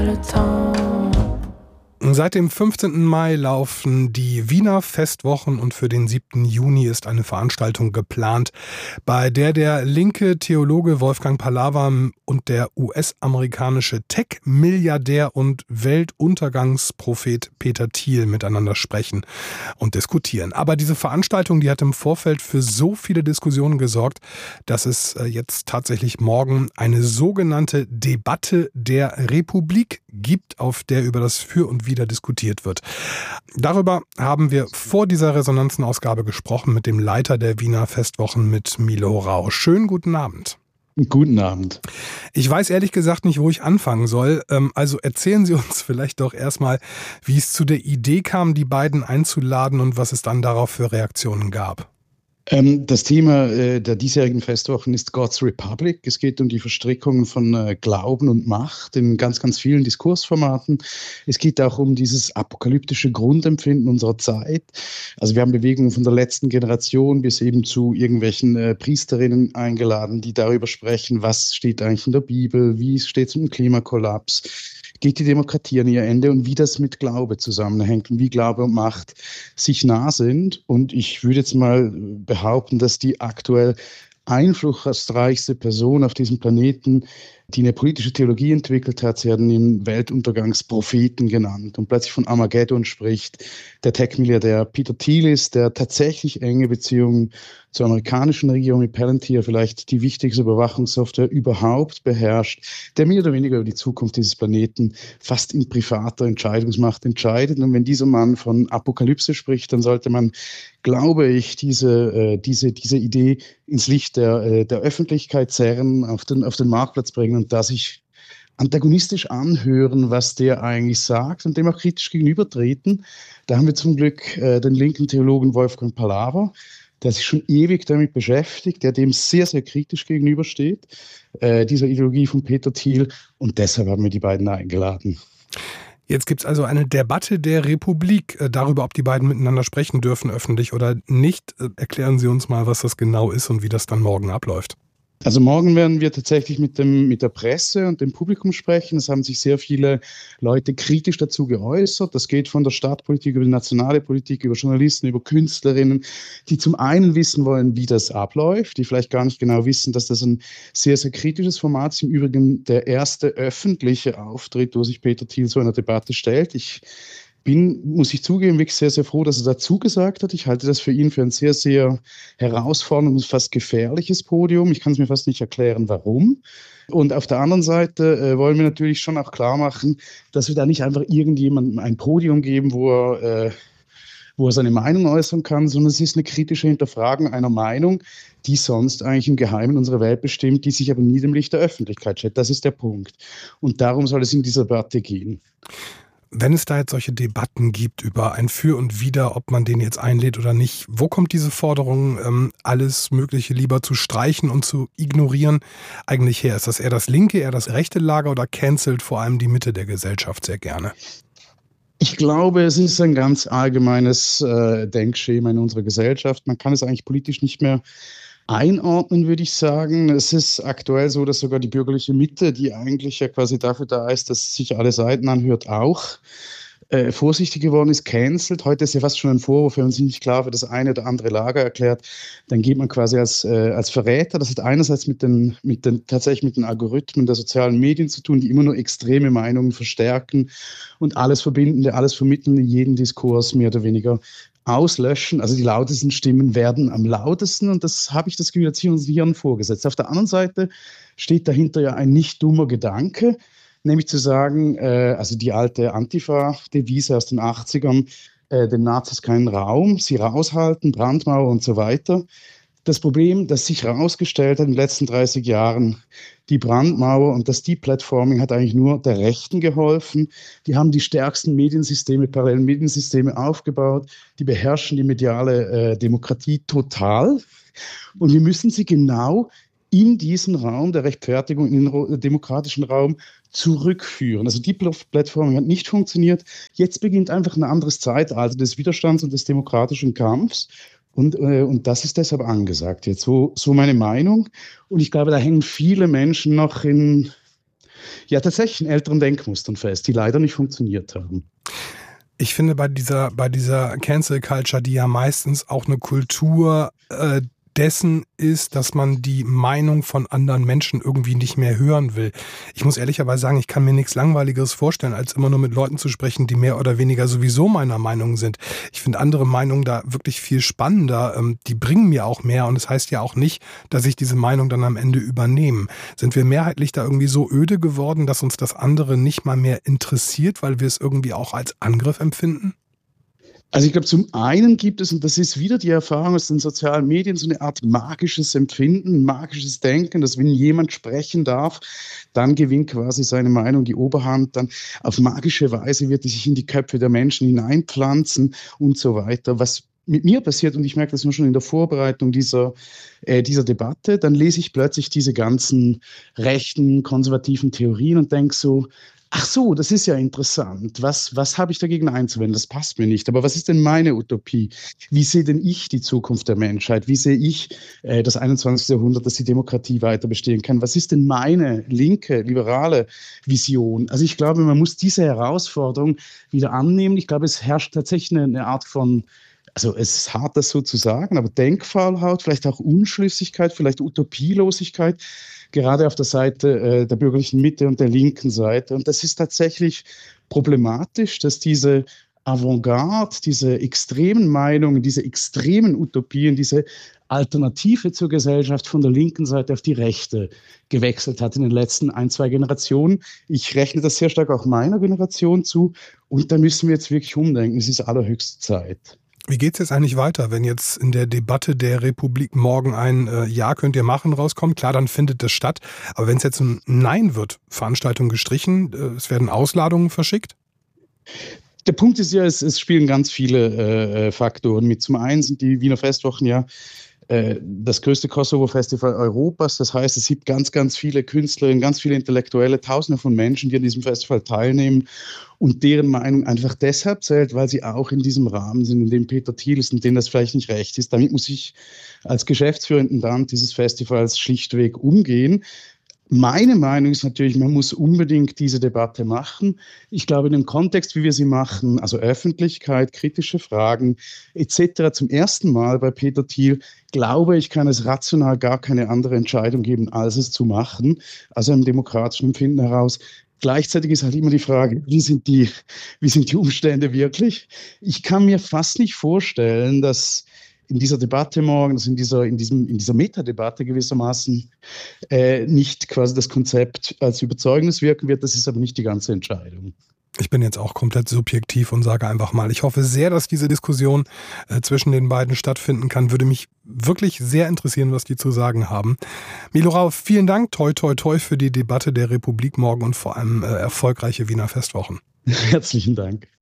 Seit dem 15. Mai laufen die Wiener Festwochen und für den 7. Juni ist eine Veranstaltung geplant, bei der der linke Theologe Wolfgang Pallava und der US-amerikanische Tech-Milliardär und Weltuntergangsprophet Peter Thiel miteinander sprechen und diskutieren. Aber diese Veranstaltung, die hat im Vorfeld für so viele Diskussionen gesorgt, dass es jetzt tatsächlich morgen eine sogenannte Debatte der Republik gibt, auf der über das Für und Wider diskutiert wird. Darüber haben wir vor dieser Resonanzenausgabe gesprochen mit dem Leiter der Wiener Festwochen, mit Milo Rau. Schönen guten Abend. Guten Abend. Ich weiß ehrlich gesagt nicht, wo ich anfangen soll. Also erzählen Sie uns vielleicht doch erstmal, wie es zu der Idee kam, die beiden einzuladen und was es dann darauf für Reaktionen gab. Das Thema der diesjährigen Festwochen ist God's Republic. Es geht um die Verstrickungen von Glauben und Macht in ganz, ganz vielen Diskursformaten. Es geht auch um dieses apokalyptische Grundempfinden unserer Zeit. Also wir haben Bewegungen von der letzten Generation bis eben zu irgendwelchen Priesterinnen eingeladen, die darüber sprechen, was steht eigentlich in der Bibel, wie steht es mit dem Klimakollaps, geht die Demokratie an ihr Ende und wie das mit Glaube zusammenhängt und wie Glaube und Macht sich nah sind. Und ich würde jetzt mal behaupten, dass die aktuell einflussreichste Person auf diesem Planeten, die eine politische Theologie entwickelt hat, sie werden ihn Weltuntergangspropheten genannt und plötzlich von Armageddon spricht, der Tech-Milliardär Peter Thiel ist, der tatsächlich enge Beziehungen zur amerikanischen Regierung mit Palantir, vielleicht die wichtigste Überwachungssoftware überhaupt beherrscht, der mehr oder weniger über die Zukunft dieses Planeten fast in privater Entscheidungsmacht entscheidet. Und wenn dieser Mann von Apokalypse spricht, dann sollte man, glaube ich, diese Idee ins Licht der Öffentlichkeit zerren, auf den Marktplatz bringen und da sich antagonistisch anhören, was der eigentlich sagt und dem auch kritisch gegenübertreten. Da haben wir zum Glück den linken Theologen Wolfgang Pallava, der sich schon ewig damit beschäftigt, der dem sehr, sehr kritisch gegenübersteht, dieser Ideologie von Peter Thiel. Und deshalb haben wir die beiden eingeladen. Jetzt gibt es also eine Debatte der Republik darüber, ob die beiden miteinander sprechen dürfen, öffentlich oder nicht. Erklären Sie uns mal, was das genau ist und wie das dann morgen abläuft. Also morgen werden wir tatsächlich mit der Presse und dem Publikum sprechen. Es haben sich sehr viele Leute kritisch dazu geäußert. Das geht von der Stadtpolitik über die nationale Politik, über Journalisten, über Künstlerinnen, die zum einen wissen wollen, wie das abläuft, die vielleicht gar nicht genau wissen, dass das ein sehr, sehr kritisches Format ist. Im Übrigen der erste öffentliche Auftritt, wo sich Peter Thiel so einer Debatte stellt. Ich bin, muss ich zugeben, wirklich sehr, sehr froh, dass er dazu gesagt hat. Ich halte das für ihn für ein sehr, sehr herausforderndes, fast gefährliches Podium. Ich kann es mir fast nicht erklären, warum. Und auf der anderen Seite wollen wir natürlich schon auch klar machen, dass wir da nicht einfach irgendjemandem ein Podium geben, wo er seine Meinung äußern kann, sondern es ist eine kritische Hinterfragung einer Meinung, die sonst eigentlich im Geheimen unsere Welt bestimmt, die sich aber nie dem Licht der Öffentlichkeit stellt. Das ist der Punkt. Und darum soll es in dieser Debatte gehen. Wenn es da jetzt solche Debatten gibt über ein Für und Wider, ob man den jetzt einlädt oder nicht, wo kommt diese Forderung, alles Mögliche lieber zu streichen und zu ignorieren, eigentlich her? Ist das eher das linke, eher das rechte Lager oder cancelt vor allem die Mitte der Gesellschaft sehr gerne? Ich glaube, es ist ein ganz allgemeines Denkschema in unserer Gesellschaft. Man kann es eigentlich politisch nicht mehr einordnen, würde ich sagen. Es ist aktuell so, dass sogar die bürgerliche Mitte, die eigentlich ja quasi dafür da ist, dass sich alle Seiten anhört, auch vorsichtig geworden ist, cancelt. Heute ist ja fast schon ein Vorwurf, wenn man sich nicht klar für das eine oder andere Lager erklärt, dann geht man quasi als Verräter. Das hat einerseits tatsächlich mit den Algorithmen der sozialen Medien zu tun, die immer nur extreme Meinungen verstärken und alles Verbindende, alles Vermittelnde, jeden Diskurs mehr oder weniger auslöschen. Also die lautesten Stimmen werden am lautesten und das habe ich das Gefühl, hat sich uns Hirn vorgesetzt. Auf der anderen Seite steht dahinter ja ein nicht dummer Gedanke, nämlich zu sagen, also die alte Antifa-Devise aus den 80ern, den Nazis keinen Raum, sie raushalten, Brandmauer und so weiter. Das Problem, das sich herausgestellt hat in den letzten 30 Jahren, die Brandmauer und das Deplatforming hat eigentlich nur der Rechten geholfen. Die haben die stärksten Mediensysteme, parallelen Mediensysteme aufgebaut. Die beherrschen die mediale Demokratie total. Und wir müssen sie genau in diesen Raum der Rechtfertigung, in den demokratischen Raum zurückführen. Also die Plattform hat nicht funktioniert. Jetzt beginnt einfach ein anderes Zeitalter des Widerstands und des demokratischen Kampfs. Und das ist deshalb angesagt jetzt. So meine Meinung. Und ich glaube, da hängen viele Menschen noch in Ja, tatsächlich in älteren Denkmustern fest, die leider nicht funktioniert haben. Ich finde bei dieser Cancel Culture, die ja meistens auch eine Kultur dessen ist, dass man die Meinung von anderen Menschen irgendwie nicht mehr hören will. Ich muss ehrlicherweise sagen, ich kann mir nichts Langweiligeres vorstellen, als immer nur mit Leuten zu sprechen, die mehr oder weniger sowieso meiner Meinung sind. Ich finde andere Meinungen da wirklich viel spannender. Die bringen mir auch mehr und es heißt ja auch nicht, dass ich diese Meinung dann am Ende übernehme. Sind wir mehrheitlich da irgendwie so öde geworden, dass uns das andere nicht mal mehr interessiert, weil wir es irgendwie auch als Angriff empfinden? Also ich glaube, zum einen gibt es, und das ist wieder die Erfahrung aus den sozialen Medien, so eine Art magisches Empfinden, magisches Denken, dass wenn jemand sprechen darf, dann gewinnt quasi seine Meinung die Oberhand, dann auf magische Weise wird die sich in die Köpfe der Menschen hineinpflanzen und so weiter. Was mit mir passiert, und ich merke das nur schon in der Vorbereitung dieser Debatte, dann lese ich plötzlich diese ganzen rechten, konservativen Theorien und denke so, ach so, das ist ja interessant. Was habe ich dagegen einzuwenden? Das passt mir nicht. Aber was ist denn meine Utopie? Wie sehe denn ich die Zukunft der Menschheit? Wie sehe ich das 21. Jahrhundert, dass die Demokratie weiter bestehen kann? Was ist denn meine linke, liberale Vision? Also ich glaube, man muss diese Herausforderung wieder annehmen. Ich glaube, es herrscht tatsächlich eine Art von, also es ist hart, das so zu sagen, aber Denkfaulheit, vielleicht auch Unschlüssigkeit, vielleicht Utopielosigkeit, gerade auf der Seite der bürgerlichen Mitte und der linken Seite. Und das ist tatsächlich problematisch, dass diese Avantgarde, diese extremen Meinungen, diese extremen Utopien, diese Alternative zur Gesellschaft von der linken Seite auf die Rechte gewechselt hat in den letzten 1, 2 Generationen. Ich rechne das sehr stark auch meiner Generation zu. Und da müssen wir jetzt wirklich umdenken. Es ist allerhöchste Zeit. Wie geht es jetzt eigentlich weiter, wenn jetzt in der Debatte der Republik morgen ein Ja könnt ihr machen rauskommt? Klar, dann findet das statt. Aber wenn es jetzt ein Nein wird, Veranstaltung gestrichen, es werden Ausladungen verschickt? Der Punkt ist ja, es spielen ganz viele Faktoren mit. Zum einen sind die Wiener Festwochen ja das größte Kosovo-Festival Europas. Das heißt, es gibt ganz, ganz viele Künstlerinnen, ganz viele Intellektuelle, Tausende von Menschen, die an diesem Festival teilnehmen und deren Meinung einfach deshalb zählt, weil sie auch in diesem Rahmen sind, in dem Peter Thiel ist und denen das vielleicht nicht recht ist. Damit muss ich als Geschäftsführer Intendant dieses Festivals schlichtweg umgehen. Meine Meinung ist natürlich, man muss unbedingt diese Debatte machen. Ich glaube, in dem Kontext, wie wir sie machen, also Öffentlichkeit, kritische Fragen etc., zum ersten Mal bei Peter Thiel, glaube ich, kann es rational gar keine andere Entscheidung geben, als es zu machen, also im demokratischen Empfinden heraus. Gleichzeitig ist halt immer die Frage, wie sind die Umstände wirklich? Ich kann mir fast nicht vorstellen, dass in dieser Debatte morgen, also in dieser Metadebatte gewissermaßen, nicht quasi das Konzept als Überzeugnis wirken wird. Das ist aber nicht die ganze Entscheidung. Ich bin jetzt auch komplett subjektiv und sage einfach mal, ich hoffe sehr, dass diese Diskussion zwischen den beiden stattfinden kann. Würde mich wirklich sehr interessieren, was die zu sagen haben. Milo Rau, vielen Dank, toi toi toi für die Debatte der Republik morgen und vor allem erfolgreiche Wiener Festwochen. Herzlichen Dank.